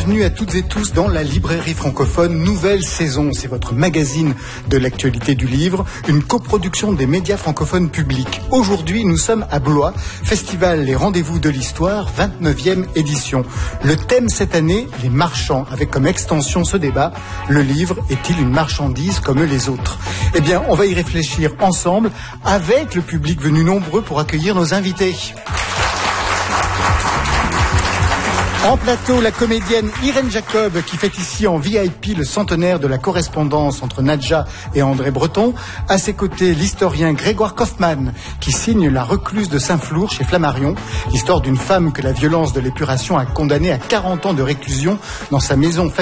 Bienvenue à toutes et tous dans la librairie francophone, nouvelle saison. C'est votre magazine de l'actualité du livre, une coproduction des médias francophones publics. Aujourd'hui, nous sommes à Blois, Festival Les Rendez-vous de l'Histoire, 29e édition. Le thème cette année, les marchands, avec comme extension ce débat, le livre est-il une marchandise comme les autres? Eh bien, on va y réfléchir ensemble avec le public venu nombreux pour accueillir nos invités. En plateau, la comédienne Irène Jacob qui fête ici en VIP le centenaire de la correspondance entre Nadja et André Breton. À ses côtés, l'historien Grégoire Kaufmann qui signe La Recluse de Saint-Flour chez Flammarion. L'histoire d'une femme que la violence de l'épuration a condamnée à 40 ans de réclusion dans sa maison familiale